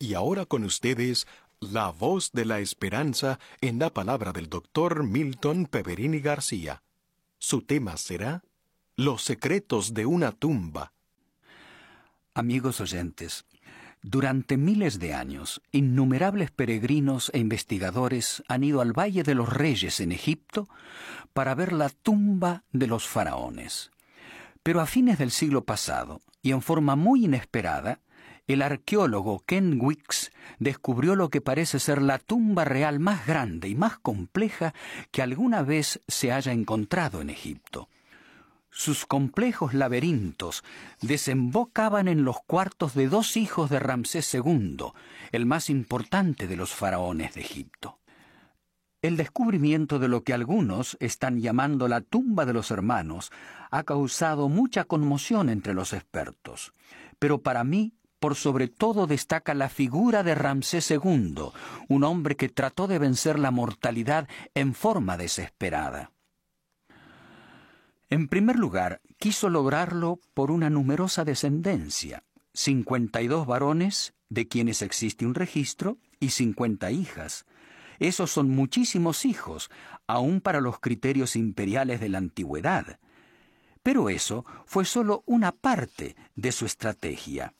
Y ahora con ustedes, la voz de la esperanza en la palabra del doctor Milton Peverini García. Su tema será Los secretos de una tumba. Amigos oyentes, durante miles de años, innumerables peregrinos e investigadores han ido al Valle de los Reyes en Egipto para ver la tumba de los faraones. Pero a fines del siglo pasado, y en forma muy inesperada, el arqueólogo Ken Wicks descubrió lo que parece ser la tumba real más grande y más compleja que alguna vez se haya encontrado en Egipto. Sus complejos laberintos desembocaban en los cuartos de 2 hijos de Ramsés II, el más importante de los faraones de Egipto. El descubrimiento de lo que algunos están llamando la tumba de los hermanos ha causado mucha conmoción entre los expertos. Pero para mí, por sobre todo, destaca la figura de Ramsés II, un hombre que trató de vencer la mortalidad en forma desesperada. En primer lugar, quiso lograrlo por una numerosa descendencia, 52 varones, de quienes existe un registro, y 50 hijas. Esos son muchísimos hijos, aún para los criterios imperiales de la antigüedad. Pero eso fue solo una parte de su estrategia.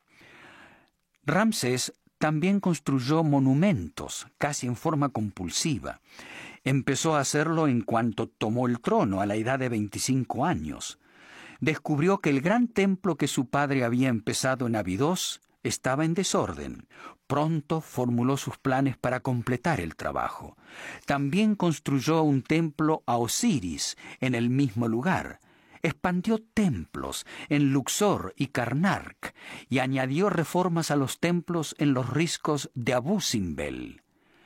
Ramsés también construyó monumentos, casi en forma compulsiva. Empezó a hacerlo en cuanto tomó el trono, a la edad de 25 años. Descubrió que el gran templo que su padre había empezado en Abidos estaba en desorden. Pronto formuló sus planes para completar el trabajo. También construyó un templo a Osiris en el mismo lugar. Expandió templos en Luxor y Karnak y añadió reformas a los templos en los riscos de Abu Simbel.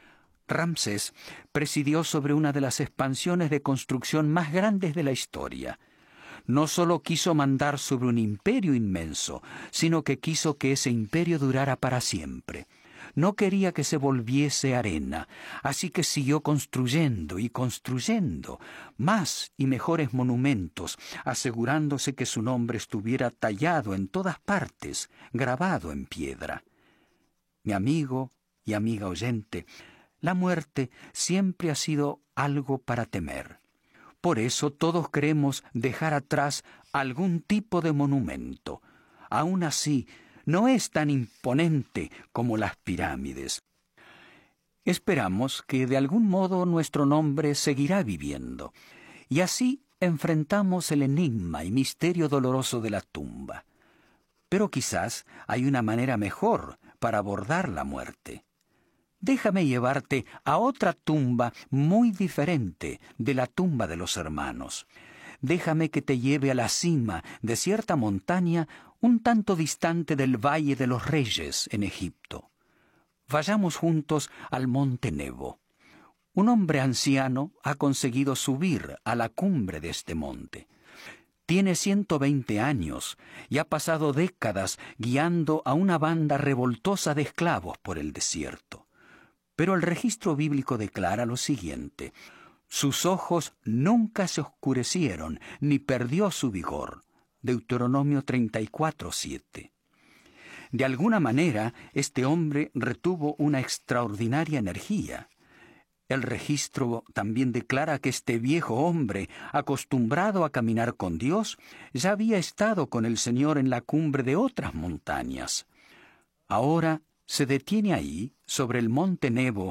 Ramsés presidió sobre una de las expansiones de construcción más grandes de la historia. No solo quiso mandar sobre un imperio inmenso, sino que quiso que ese imperio durara para siempre. No quería que se volviese arena, así que siguió construyendo y construyendo más y mejores monumentos, asegurándose que su nombre estuviera tallado en todas partes, grabado en piedra. Mi amigo y amiga oyente, la muerte siempre ha sido algo para temer. Por eso todos queremos dejar atrás algún tipo de monumento. Aún así, no es tan imponente como las pirámides. Esperamos que de algún modo nuestro nombre seguirá viviendo, y así enfrentamos el enigma y misterio doloroso de la tumba. Pero quizás hay una manera mejor para abordar la muerte. Déjame llevarte a otra tumba muy diferente de la tumba de los hermanos. Déjame que te lleve a la cima de cierta montaña un tanto distante del Valle de los Reyes en Egipto. Vayamos juntos al monte Nebo. Un hombre anciano ha conseguido subir a la cumbre de este monte. Tiene 120 años y ha pasado décadas guiando a una banda revoltosa de esclavos por el desierto. Pero el registro bíblico declara lo siguiente: sus ojos nunca se oscurecieron, ni perdió su vigor. Deuteronomio 34:7. De alguna manera, este hombre retuvo una extraordinaria energía. El registro también declara que este viejo hombre, acostumbrado a caminar con Dios, ya había estado con el Señor en la cumbre de otras montañas. Ahora se detiene ahí, sobre el monte Nebo,